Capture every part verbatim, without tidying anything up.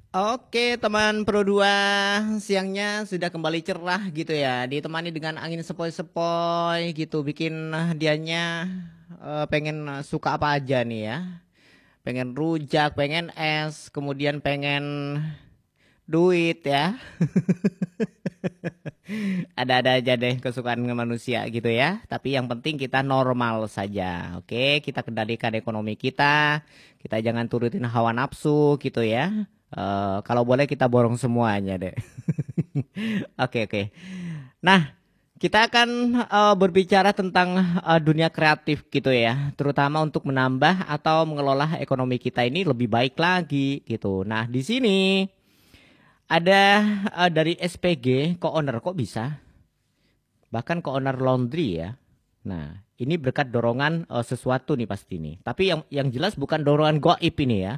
Oke teman Pro dua, siangnya sudah kembali cerah gitu ya, ditemani dengan angin sepoi-sepoi gitu, bikin eh, dianya eh, pengen eh, suka apa aja nih ya. Pengen rujak, pengen es, kemudian pengen duit ya. Ada-ada aja deh kesukaan manusia gitu ya. Tapi yang penting kita normal saja. Oke, kita kendalikan ekonomi kita. Kita jangan turutin hawa nafsu gitu ya. Eh, kalau boleh kita borong semuanya deh. Oke, oke. Nah, kita akan eh, berbicara tentang eh, dunia kreatif gitu ya, terutama untuk menambah atau mengelola ekonomi kita ini lebih baik lagi gitu. Nah, di sini ada eh, dari S P G co-owner kok bisa, bahkan co-owner laundry ya. Nah, ini berkat dorongan eh, sesuatu nih pasti nih. Tapi yang yang jelas bukan dorongan goib ini ya.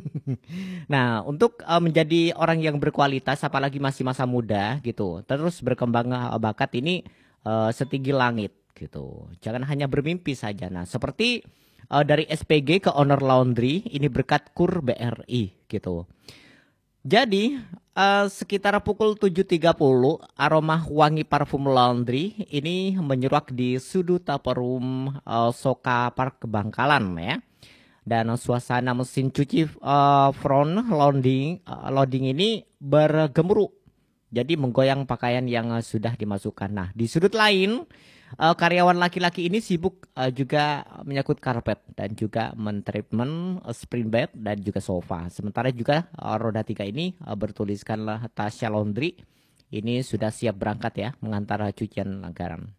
Nah, untuk eh, menjadi orang yang berkualitas, apalagi masih masa muda gitu, terus berkembang eh, bakat ini eh, setinggi langit gitu. Jangan hanya bermimpi saja. Nah, seperti eh, dari S P G ke Owner Laundry, ini berkat KUR B R I gitu. Jadi eh, sekitar pukul tujuh tiga puluh, aroma wangi parfum laundry ini menyeruak di sudut taperum eh, Soka Park Bangkalan ya. Dan suasana mesin cuci eh, front loading eh, loading ini bergemuruh. Jadi menggoyang pakaian yang eh, sudah dimasukkan. Nah, di sudut lain eh, karyawan laki-laki ini sibuk eh, juga menyangkut karpet dan juga mentreatment eh, spring bed dan juga sofa. Sementara juga eh, roda tiga ini eh, bertuliskanlah Tasya Laundry ini sudah siap berangkat ya mengantar cucian garam.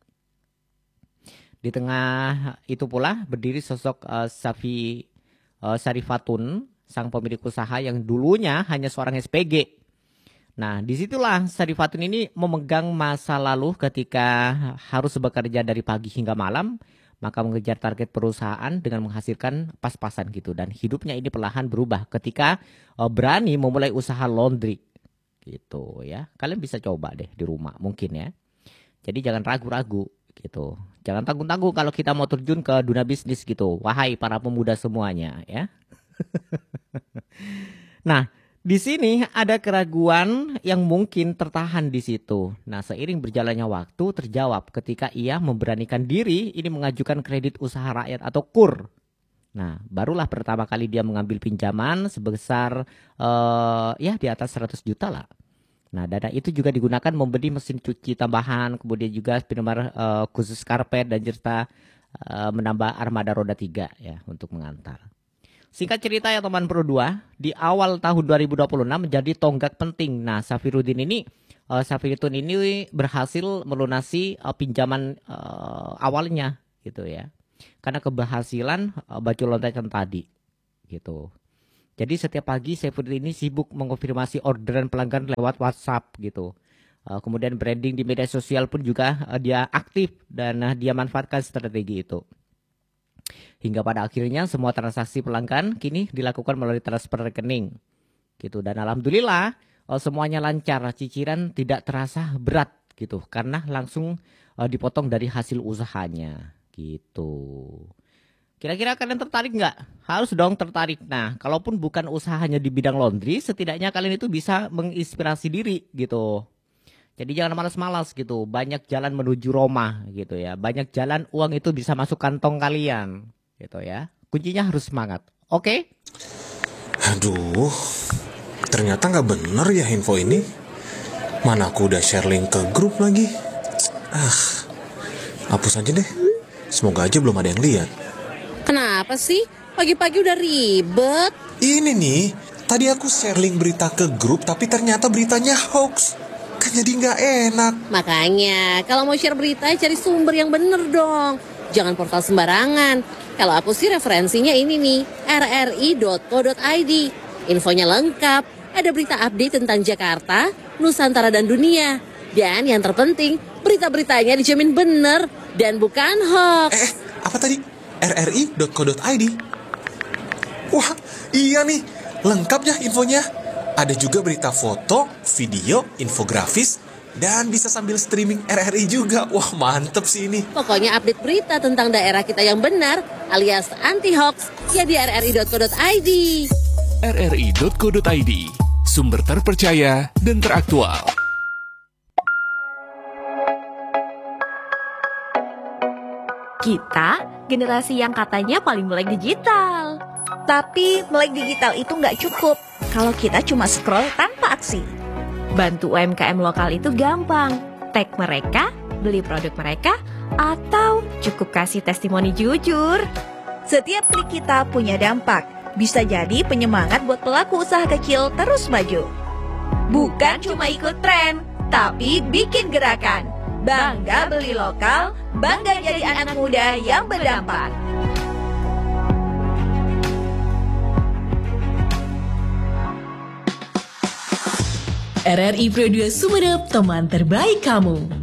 Di tengah itu pula berdiri sosok eh, Safi eh, Sarifatun, sang pemilik usaha yang dulunya hanya seorang S P G. Nah, disitulah Sarifatun ini memegang masa lalu ketika harus bekerja dari pagi hingga malam, maka mengejar target perusahaan dengan menghasilkan pas-pasan gitu. Dan hidupnya ini perlahan berubah ketika eh, berani memulai usaha laundry gitu ya. Kalian bisa coba deh di rumah mungkin ya. Jadi jangan ragu-ragu gitu. Jangan tanggung-tanggung kalau kita mau terjun ke dunia bisnis gitu. Wahai para pemuda semuanya ya. Nah, di sini ada keraguan yang mungkin tertahan di situ. Nah, seiring berjalannya waktu terjawab ketika ia memberanikan diri ini mengajukan kredit usaha rakyat atau KUR. Nah, barulah pertama kali dia mengambil pinjaman sebesar eh, ya di atas seratus juta lah. Nah, dana itu juga digunakan membeli mesin cuci tambahan, kemudian juga spinner uh, khusus karpet dan serta uh, menambah armada roda tiga ya untuk mengantar. Singkat cerita ya teman Pro dua, di awal tahun dua ribu dua puluh enam menjadi tonggak penting. Nah, Safiruddin ini uh, Safiruddin ini berhasil melunasi uh, pinjaman uh, awalnya gitu ya. Karena keberhasilan uh, baju lontakan tadi gitu. Jadi setiap pagi Saifuddin ini sibuk mengonfirmasi orderan pelanggan lewat WhatsApp gitu. Uh, kemudian branding di media sosial pun juga uh, dia aktif dan uh, dia manfaatkan strategi itu. Hingga pada akhirnya semua transaksi pelanggan kini dilakukan melalui transfer rekening gitu. Dan alhamdulillah uh, semuanya lancar, cicilan tidak terasa berat gitu karena langsung uh, dipotong dari hasil usahanya gitu. Kira-kira kalian tertarik nggak? Harus dong tertarik. Nah, kalaupun bukan usahanya di bidang laundry, setidaknya kalian itu bisa menginspirasi diri gitu. Jadi jangan malas-malas gitu. Banyak jalan menuju Roma gitu ya. Banyak jalan uang itu bisa masuk kantong kalian gitu ya. Kuncinya harus semangat. Oke? Aduh, ternyata nggak bener ya info ini. Mana aku udah share link ke grup lagi. Ah, hapus aja deh. Semoga aja belum ada yang lihat. Kenapa sih? Pagi-pagi udah ribet. Ini nih, tadi aku share link berita ke grup, tapi ternyata beritanya hoax. Kan jadi nggak enak. Makanya, kalau mau share berita, cari sumber yang bener dong. Jangan portal sembarangan. Kalau aku sih referensinya ini nih, r r i dot co dot i d. Infonya lengkap, ada berita update tentang Jakarta, Nusantara, dan dunia. Dan yang terpenting, berita-beritanya dijamin bener dan bukan hoax. Eh, apa tadi? r r i dot co dot i d. Wah, iya nih, lengkap ya infonya. Ada juga berita foto, video, infografis, dan bisa sambil streaming R R I juga. Wah, mantep sih ini. Pokoknya update berita tentang daerah kita yang benar alias anti hoax ya di r r i dot co dot i d. r r i dot co dot i d, sumber terpercaya dan teraktual. Kita generasi yang katanya paling melek digital. Tapi melek digital itu nggak cukup kalau kita cuma scroll tanpa aksi. Bantu U M K M lokal itu gampang. Tag mereka, beli produk mereka, atau cukup kasih testimoni jujur. Setiap klik kita punya dampak. Bisa jadi penyemangat buat pelaku usaha kecil terus maju. Bukan cuma ikut tren, tapi bikin gerakan. Bangga beli lokal, bangga jadi anak muda yang berdampak. R R I Pro dua Sumeneb, teman terbaik kamu.